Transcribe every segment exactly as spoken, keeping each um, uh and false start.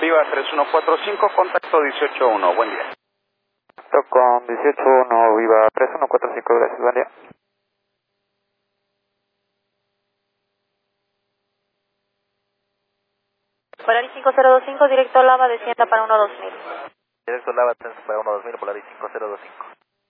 Viva tres uno cuatro cinco, contacto dieciocho uno, buen día. Con dieciocho uno, Viva tres uno cuatro cinco, gracias, buen día. Polaris cinco cero dos cinco, directo Lava, descienda para uno dos mil. Directo Lava, descienda para uno dos mil, Polaris cinco cero dos cinco.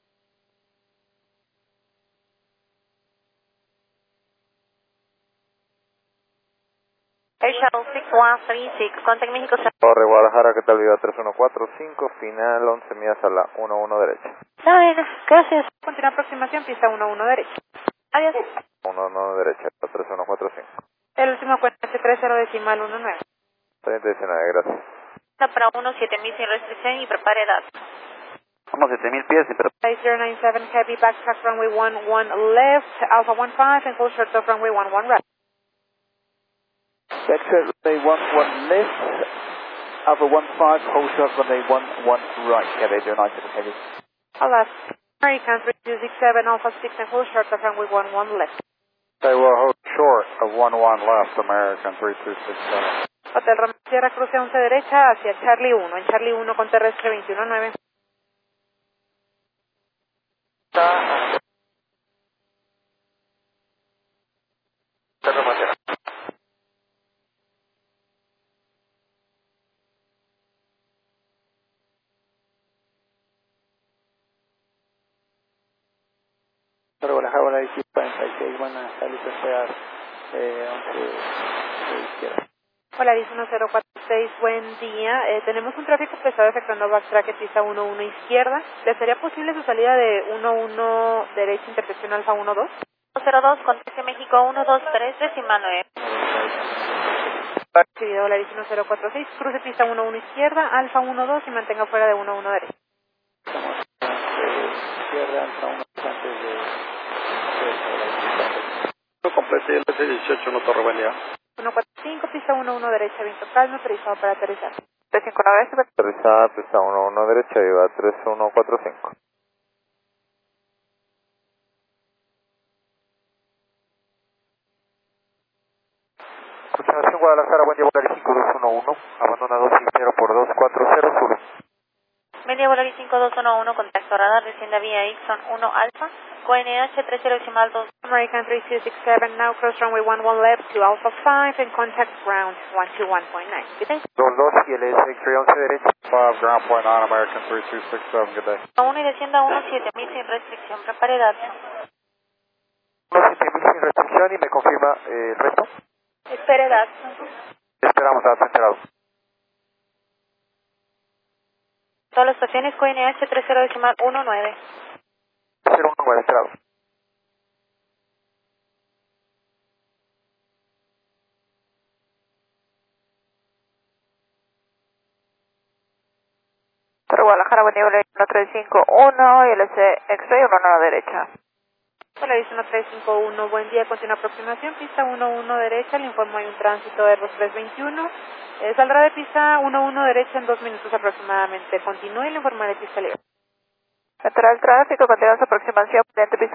Air Shuttle six one three six, contact México. Torre Guadalajara, ¿qué tal? Viva tres uno cuatro cinco, final once millas a la uno uno derecha. Bueno, gracias. Continúa aproximación, pista uno uno derecha. Adiós. uno uno derecha, tres uno cuatro cinco. El último cuenta tres cero decimal uno nueve. treinta diecinueve, gracias. Para uno siete mil sin restricción y prepare datos. Como siete mil pies y pero... zero nine seven, heavy, backtrack runway one one left, Alpha one five, and close short of runway one one right. Backtrack runway one one left, Alpha one five, hold short runway one one right, heavy, zero nine seven, heavy. Left. American three two six seven, Alpha six, and close short of runway one one left. They will hold short of one one left, American three two six seven. Hotel Roma Sierra, cruce once derecha hacia Charlie uno, en Charlie uno con terrestre veintiuno nueve. Torre Guadalajara, Polaris cuarenta y seis, buenas tardes, sea eh, once de izquierda. Polaris uno cero cuatro seis, buen día. Eh, tenemos un tráfico pesado efectuando backtrack en pista uno uno izquierda. ¿Le sería posible su salida de uno uno derecha, intersección Alfa uno dos? uno cero dos, conteste México uno dos tres, decimal nueve. Recibido Polaris uno cero cuatro seis, cruce pista uno uno izquierda, Alfa uno dos y mantenga fuera de uno uno derecha. Estamos eh, izquierda, Alfa uno antes de... Complete el S dieciocho uno, Torre, buen día. uno cuatro cinco, pista uno uno derecha, viento calmo, autorizado para aterrizar. tres cinco nueve, aterrizada, pista uno uno derecha, Viva tres uno cuatro cinco. Continuación Guadalajara, buen día, Polaris cinco dos uno uno, abandona dos cero por dos cuatro cero, sube. Buen día, Polaris cinco dos uno uno, contacto radar, descienda vía Ixon uno Alfa, Q N H tres cero decimal dos. American three two six seven, now cross runway one one left to Alpha five and contact ground one two one point nine. dos dos y el S X-ray once derecha. five, ground point nine, American three two six seven, good day. uno y descienda uno siete mil sin restricción, prepare datos. uno siete mil sin restricción y me confirma eh, el resto. Espere datos. Esperamos, datos enterados. Todas las estaciones Q N H tres cero decimal uno nueve. cero uno nueve, enterados. Torre Guadalajara, buen día, Polaris uno tres cinco uno y el S X-ray uno nueve derecha. Polaris uno tres cinco uno, buen día, continua aproximación, pista uno uno derecha, le informo hay un tránsito Airbus tres veintiuno, eh, saldrá de pista uno uno derecha en dos minutos aproximadamente, continúe y le informaré pista libre. Central tráfico, continuamos aproximación, pista